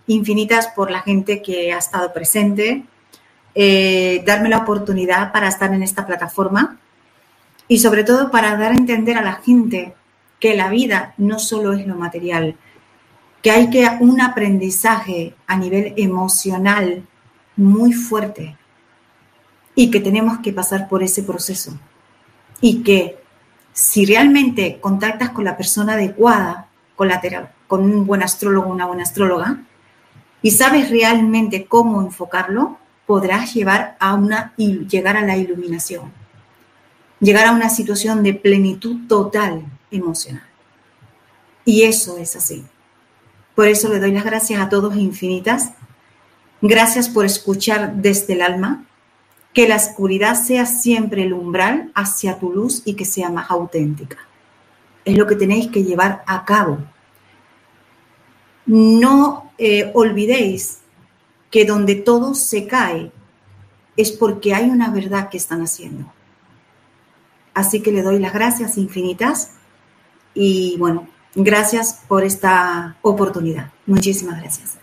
infinitas por la gente que ha estado presente, darme la oportunidad para estar en esta plataforma y sobre todo para dar a entender a la gente que la vida no solo es lo material, que hay un aprendizaje a nivel emocional muy fuerte y que tenemos que pasar por ese proceso. Y que si realmente contactas con la persona adecuada, con un buen astrólogo o una buena astróloga, y sabes realmente cómo enfocarlo, podrás llegar a la iluminación, llegar a una situación de plenitud total emocional. Y eso es así. Por eso le doy las gracias a todos infinitas. Gracias por escuchar desde el alma. Que la oscuridad sea siempre el umbral hacia tu luz y que sea más auténtica. Es lo que tenéis que llevar a cabo. No olvidéis que donde todo se cae es porque hay una verdad que están haciendo. Así que le doy las gracias infinitas y bueno, gracias por esta oportunidad. Muchísimas gracias.